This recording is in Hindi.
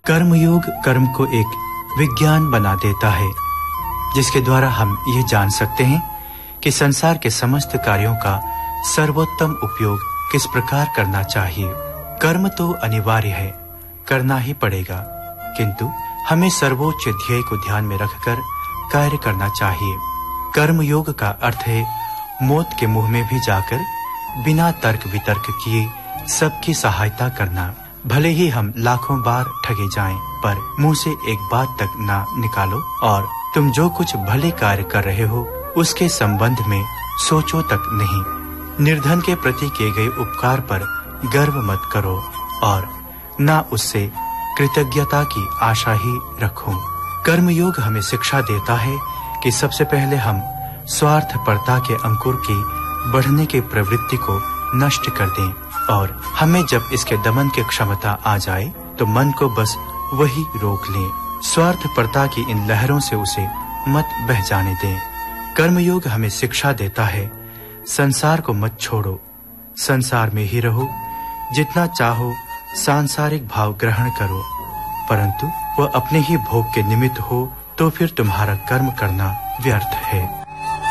कर्मयोग कर्म को एक विज्ञान बना देता है, जिसके द्वारा हम ये जान सकते हैं कि संसार के समस्त कार्यों का सर्वोत्तम उपयोग किस प्रकार करना चाहिए। कर्म तो अनिवार्य है, करना ही पड़ेगा, किंतु हमें सर्वोच्च ध्येय को ध्यान में रखकर कार्य करना चाहिए। कर्मयोग का अर्थ है मौत के मुंह में भी जाकर बिना तर्क वितर्क किए सबकी सहायता करना। भले ही हम लाखों बार ठगे जाएं, पर मुंह से एक बात तक ना निकालो और तुम जो कुछ भले कार्य कर रहे हो उसके संबंध में सोचो तक नहीं। निर्धन के प्रति किए गए उपकार पर गर्व मत करो और ना उससे कृतज्ञता की आशा ही रखो। कर्मयोग हमें शिक्षा देता है कि सबसे पहले हम स्वार्थपरता के अंकुर की बढ़ने की प्रवृत्ति को नष्ट कर दें, और हमें जब इसके दमन की क्षमता आ जाए तो मन को बस वही रोक लें। स्वार्थपरता की इन लहरों से उसे मत बह जाने दें। कर्मयोग हमें शिक्षा देता है संसार को मत छोड़ो, संसार में ही रहो। जितना चाहो सांसारिक भाव ग्रहण करो, परंतु वह अपने ही भोग के निमित्त हो तो फिर तुम्हारा कर्म करना व्यर्थ है।